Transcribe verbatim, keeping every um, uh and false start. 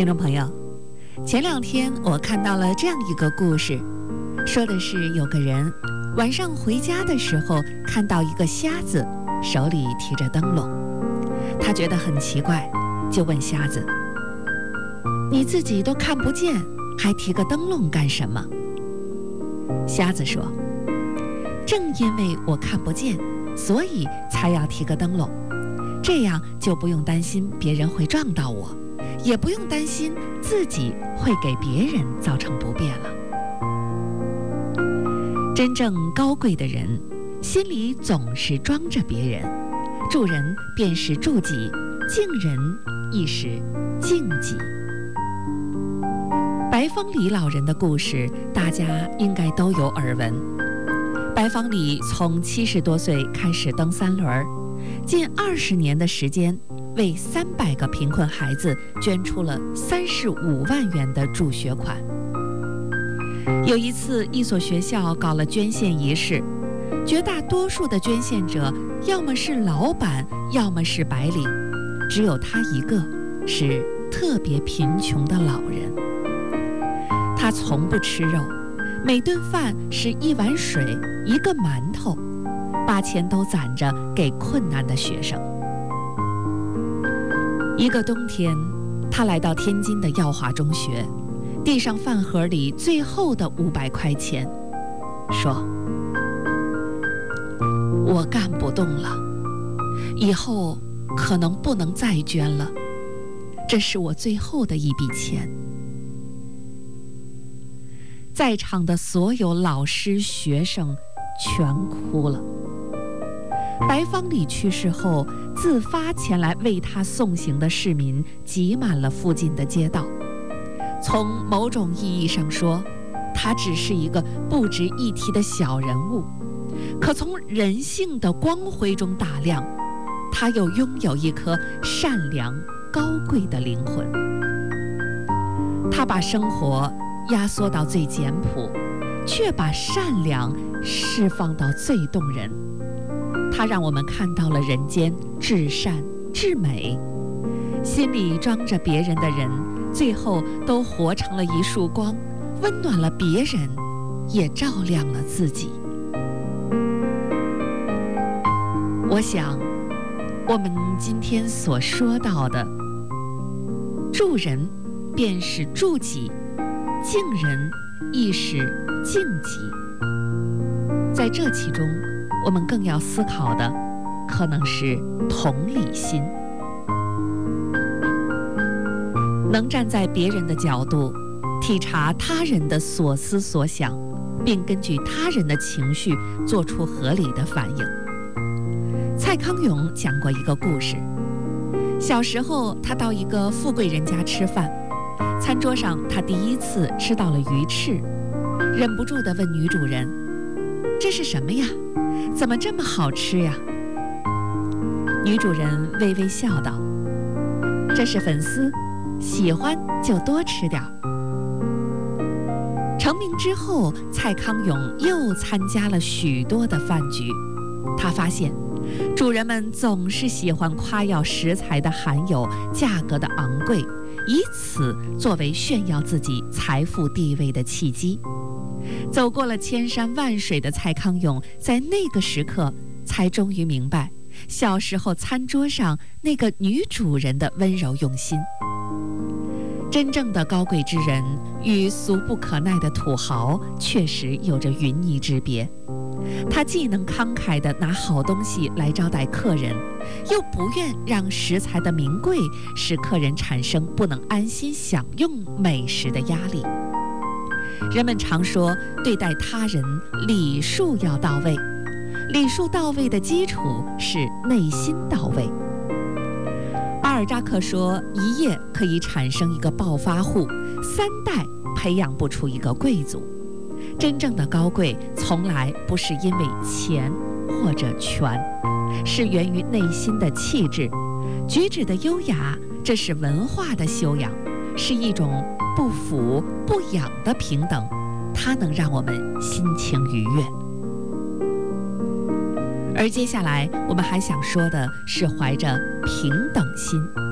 听众朋友，前两天我看到了这样一个故事，说的是有个人晚上回家的时候看到一个瞎子手里提着灯笼，他觉得很奇怪，就问瞎子：你自己都看不见，还提个灯笼干什么？瞎子说：正因为我看不见，所以才要提个灯笼，这样就不用担心别人会撞到我，也不用担心自己会给别人造成不便了。真正高贵的人，心里总是装着别人，助人便是助己，敬人亦是敬己。白方礼老人的故事，大家应该都有耳闻。白方礼从七十多岁开始蹬三轮，近二十年的时间，为三百个贫困孩子捐出了三十五万元的助学款。有一次，一所学校搞了捐献仪式，绝大多数的捐献者要么是老板，要么是白领，只有他一个是特别贫穷的老人。他从不吃肉，每顿饭是一碗水，一个馒头，把钱都攒着给困难的学生。一个冬天，他来到天津的耀华中学，递上饭盒里最后的五百块钱，说：我干不动了，以后可能不能再捐了，这是我最后的一笔钱。在场的所有老师学生全哭了。白方礼去世后，自发前来为他送行的市民挤满了附近的街道。从某种意义上说，他只是一个不值一提的小人物，可从人性的光辉中打量，他又拥有一颗善良高贵的灵魂。他把生活压缩到最简朴，却把善良释放到最动人。他让我们看到了人间至善至美，心里装着别人的人，最后都活成了一束光，温暖了别人，也照亮了自己。我想，我们今天所说到的，助人便是助己，敬人亦是敬己。在这其中，我们更要思考的可能是同理心，能站在别人的角度，体察他人的所思所想，并根据他人的情绪做出合理的反应。蔡康永讲过一个故事，小时候他到一个富贵人家吃饭，餐桌上他第一次吃到了鱼翅，忍不住地问女主人：这是什么呀？怎么这么好吃呀？女主人微微笑道：这是粉丝，喜欢就多吃点。成名之后，蔡康永又参加了许多的饭局，他发现主人们总是喜欢夸耀食材的含有、价格的昂贵，以此作为炫耀自己财富地位的契机。走过了千山万水的蔡康永，在那个时刻才终于明白小时候餐桌上那个女主人的温柔用心。真正的高贵之人与俗不可耐的土豪确实有着云泥之别。他既能慷慨地拿好东西来招待客人，又不愿让食材的名贵使客人产生不能安心享用美食的压力。人们常说，对待他人礼数要到位，礼数到位的基础是内心到位。巴尔扎克说，一夜可以产生一个暴发户，三代培养不出一个贵族。真正的高贵从来不是因为钱或者权，是源于内心的气质，举止的优雅，这是文化的修养，是一种不腐不养的平等，它能让我们心情愉悦。而接下来我们还想说的是怀着平等心。